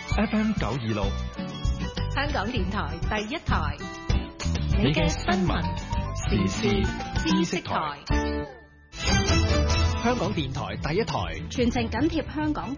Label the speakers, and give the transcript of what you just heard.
Speaker 1: FM 926，
Speaker 2: 香港電台第一台，
Speaker 1: 你嘅新聞時事知識台。
Speaker 3: 香港電台第一台，
Speaker 4: 全程緊貼香港